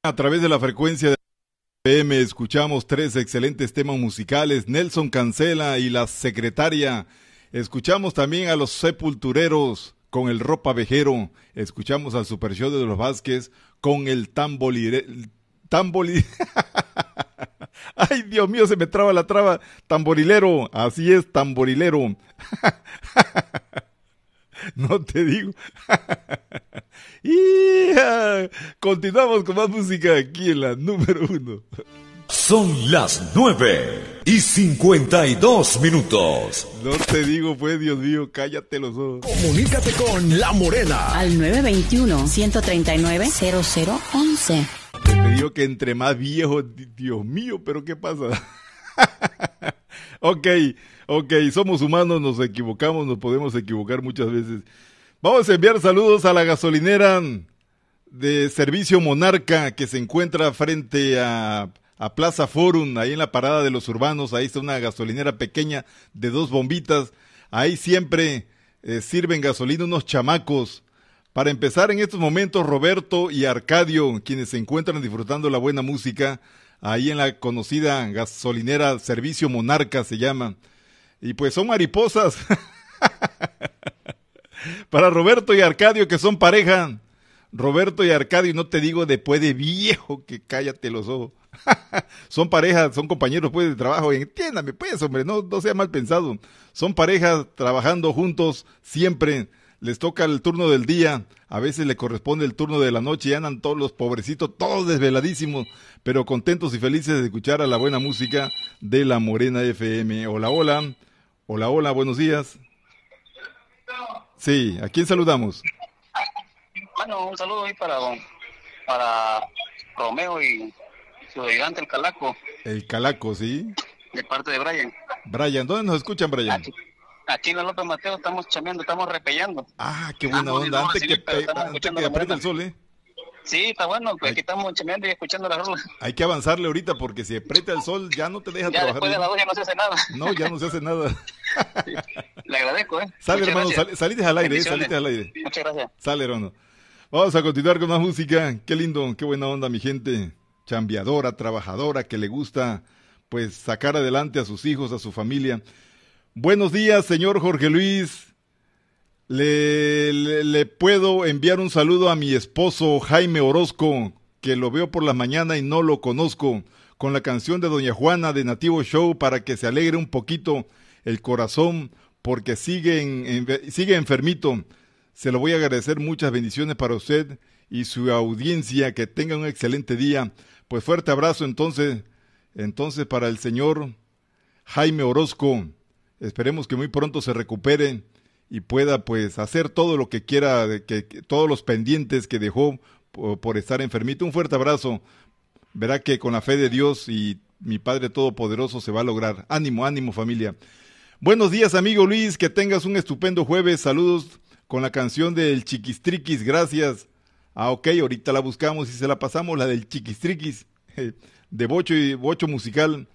A través de la frecuencia de PM escuchamos tres excelentes temas musicales, Nelson Cancela y La Secretaria. Escuchamos también a Los Sepultureros con el Ropavejero. Escuchamos al Super Show de los Vázquez con el Ay, Dios mío, se me traba la traba. Tamborilero, así es, tamborilero. No te digo. Continuamos con más música aquí en la número 1. Son las 9:52. No te digo, pues, Dios mío, cállate los ojos. Comunícate con La Morena al 921-139-0011. Te digo que entre más viejo, Dios mío, pero ¿qué pasa? Ok, somos humanos, nos equivocamos, nos podemos equivocar muchas veces. Vamos a enviar saludos a la gasolinera de Servicio Monarca que se encuentra frente a Plaza Forum, ahí en la parada de los urbanos. Ahí está una gasolinera pequeña de 2 bombitas. Ahí siempre sirven gasolina unos chamacos. Para empezar, en estos momentos, Roberto y Arcadio, quienes se encuentran disfrutando la buena música, ahí en la conocida gasolinera Servicio Monarca se llama. Y pues son mariposas. Para Roberto y Arcadio, que son pareja. Roberto y Arcadio, no te digo después de viejo, que cállate los ojos. Son parejas, son compañeros pues de trabajo. Entiéndame pues, hombre, no sea mal pensado. Son parejas trabajando juntos siempre. Les toca el turno del día, a veces le corresponde el turno de la noche y andan todos los pobrecitos, todos desveladísimos, pero contentos y felices de escuchar a la buena música de La Morena FM. Hola, buenos días. Sí, ¿a quién saludamos? Bueno, un saludo ahí para Romeo y su ayudante, el Calaco. El Calaco, ¿sí? De parte de Brian. Brian, ¿dónde nos escuchan, Brian? Aquí en la López Mateo estamos chameando, estamos repellando. Ah, qué buena onda, antes que apriete el sol, ¿eh? Sí, está bueno, pues aquí estamos chameando y escuchando la rola. Hay que avanzarle ahorita porque si aprieta el sol ya no te deja trabajar. Después de las 2 ya no se hace nada. No, ya no se hace nada. Sí, le agradezco, Sale, hermano, salite al aire, Muchas gracias. Sale, hermano. Vamos a continuar con más música. Qué lindo, qué buena onda, mi gente. Chambeadora, trabajadora, que le gusta, pues, sacar adelante a sus hijos, a su familia. Buenos días, señor Jorge Luis. Le puedo enviar un saludo a mi esposo Jaime Orozco, que lo veo por la mañana y no lo conozco, con la canción de Doña Juana de Nativo Show para que se alegre un poquito el corazón, porque sigue enfermito. Se lo voy a agradecer, muchas bendiciones para usted y su audiencia, que tengan un excelente día. Pues fuerte abrazo entonces para el señor Jaime Orozco. Esperemos que muy pronto se recupere y pueda pues hacer todo lo que quiera, todos los pendientes que dejó por estar enfermito. Un fuerte abrazo. Verá que con la fe de Dios y mi Padre Todopoderoso se va a lograr. Ánimo, ánimo, familia. Buenos días, amigo Luis, que tengas un estupendo jueves. Saludos con la canción del Chiquistriquis, gracias. Ok, ahorita la buscamos y se la pasamos, la del Chiquistriquis, de Bocho Musical.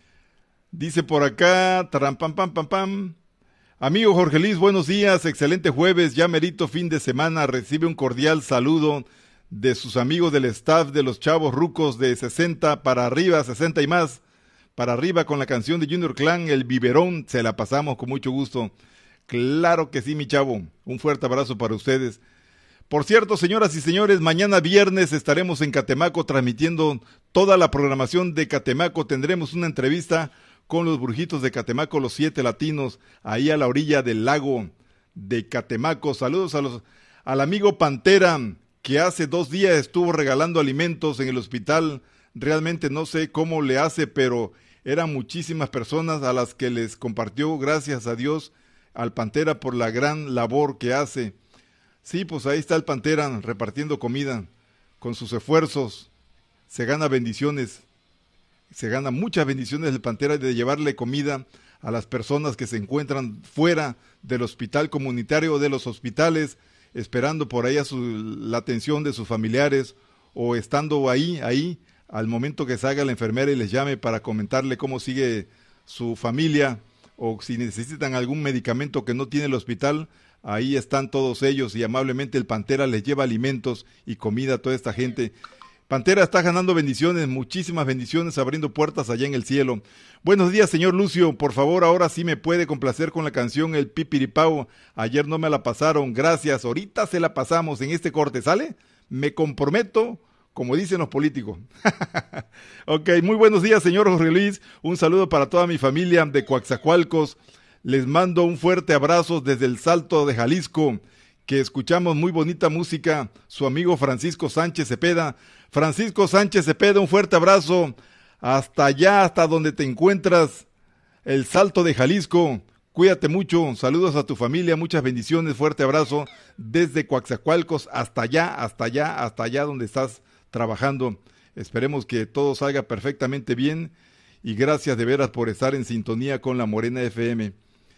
Dice por acá, taram, pam, pam, pam, pam. Amigo Jorge Luis, buenos días, excelente jueves, ya merito fin de semana. Recibe un cordial saludo de sus amigos del staff de los Chavos Rucos de 60 para arriba, 60 y más, para arriba, con la canción de Junior Clan, El Biberón. Se la pasamos con mucho gusto. Claro que sí, mi chavo. Un fuerte abrazo para ustedes. Por cierto, señoras y señores, mañana viernes estaremos en Catemaco transmitiendo toda la programación de Catemaco. Tendremos una entrevista con los brujitos de Catemaco, los 7 latinos, ahí a la orilla del lago de Catemaco. Saludos al amigo Pantera, que hace 2 días estuvo regalando alimentos en el hospital. Realmente no sé cómo le hace, pero eran muchísimas personas a las que les compartió, gracias a Dios, al Pantera por la gran labor que hace. Sí, pues ahí está el Pantera repartiendo comida. Con sus esfuerzos se gana bendiciones. Se gana muchas bendiciones el Pantera de llevarle comida a las personas que se encuentran fuera del hospital comunitario o de los hospitales, esperando por ahí la atención de sus familiares, o estando ahí, al momento que salga la enfermera y les llame para comentarle cómo sigue su familia, o si necesitan algún medicamento que no tiene el hospital. Ahí están todos ellos y amablemente el Pantera les lleva alimentos y comida a toda esta gente. Pantera está ganando bendiciones, muchísimas bendiciones, abriendo puertas allá en el cielo. Buenos días, señor Lucio. Por favor, ahora sí me puede complacer con la canción El Pipiripao. Ayer no me la pasaron, gracias. Ahorita se la pasamos en este corte, ¿sale? Me comprometo, como dicen los políticos. Ok, muy buenos días, señor Jorge Luis. Un saludo para toda mi familia de Coatzacoalcos. Les mando un fuerte abrazo desde el Salto de Jalisco, que escuchamos muy bonita música. Su amigo Francisco Sánchez Cepeda. Francisco Sánchez Cepeda, un fuerte abrazo hasta allá, hasta donde te encuentras, el Salto de Jalisco. Cuídate mucho, saludos a tu familia, muchas bendiciones, fuerte abrazo desde Coatzacoalcos hasta allá donde estás trabajando. Esperemos que todo salga perfectamente bien y gracias de veras por estar en sintonía con La Morena FM.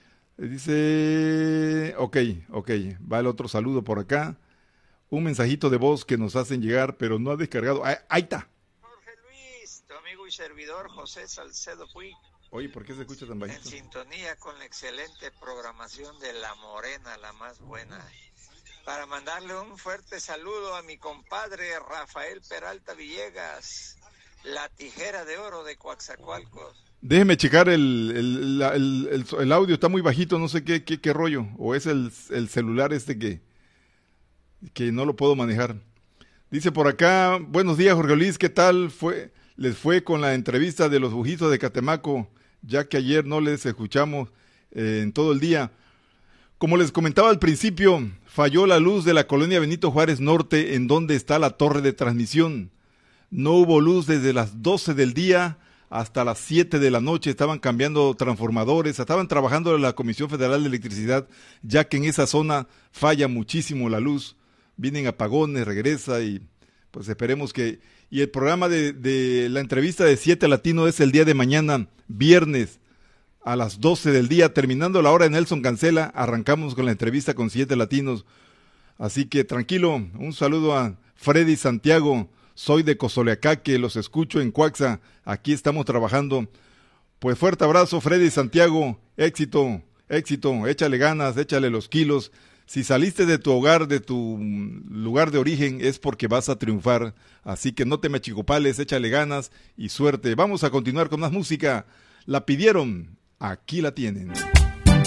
Dice, ok, va el otro saludo por acá. Un mensajito de voz que nos hacen llegar, pero no ha descargado. Ahí está. Jorge Luis, tu amigo y servidor José Salcedo Puig. Oye, ¿por qué se escucha tan bajito? En sintonía con la excelente programación de La Morena, la más buena. Para mandarle un fuerte saludo a mi compadre Rafael Peralta Villegas, la tijera de oro de Coatzacoalcos. Déjeme checar el audio, está muy bajito, no sé qué rollo. O es el celular que no lo puedo manejar. Dice por acá, buenos días Jorge Luis, ¿qué tal les fue con la entrevista de los Bujitos de Catemaco? Ya que ayer no les escuchamos en todo el día. Como les comentaba al principio, falló la luz de la colonia Benito Juárez Norte, en donde está la torre de transmisión. No hubo luz desde las 12 del día hasta las 7 de la noche. Estaban cambiando transformadores, estaban trabajando en la Comisión Federal de Electricidad, ya que en esa zona falla muchísimo la luz. Vienen apagones, regresa y pues esperemos que... Y el programa de la entrevista de 7 Latino es el día de mañana, viernes, a las 12 del día, terminando la hora de Nelson Cancela, arrancamos con la entrevista con 7 Latinos. Así que tranquilo, un saludo a Freddy Santiago, soy de Cozoleacaque, los escucho en Coaxa, aquí estamos trabajando. Pues fuerte abrazo Freddy Santiago, éxito, échale ganas, échale los kilos. Si saliste de tu hogar, de tu lugar de origen, es porque vas a triunfar. Así que no te me achicopales, échale ganas y suerte. Vamos a continuar con más música. La pidieron, aquí la tienen.